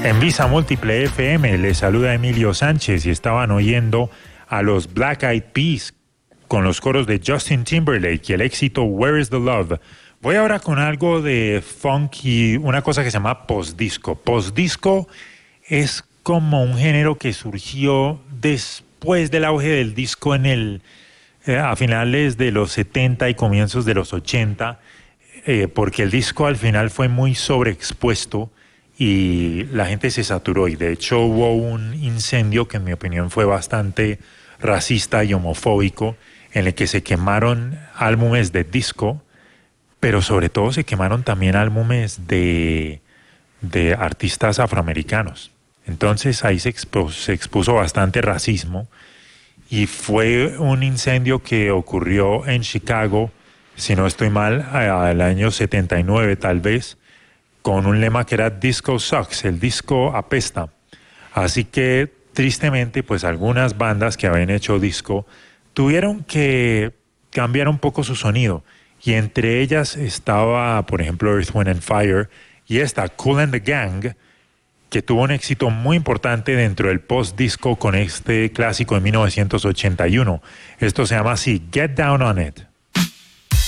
En Visa Múltiple FM les saluda Emilio Sánchez y estaban oyendo a los Black Eyed Peas con los coros de Justin Timberlake y el éxito Where is the Love. Voy ahora con algo de funk y una cosa que se llama post-disco. Post-disco es como un género que surgió después del auge del disco a finales de los 70 y comienzos de los 80, porque el disco al final fue muy sobreexpuesto y la gente se saturó, y de hecho hubo un incendio que en mi opinión fue bastante racista y homofóbico, en el que se quemaron álbumes de disco, pero sobre todo se quemaron también álbumes de artistas afroamericanos. Entonces ahí se expuso bastante racismo, y fue un incendio que ocurrió en Chicago, si no estoy mal, al año 79 tal vez, con un lema que era Disco Sucks, el disco apesta. Así que, tristemente, pues algunas bandas que habían hecho disco tuvieron que cambiar un poco su sonido. Y entre ellas estaba, por ejemplo, Earth, Wind and Fire, y esta, Kool and the Gang, que tuvo un éxito muy importante dentro del post-disco con este clásico de 1981. Esto se llama así, Get Down on It.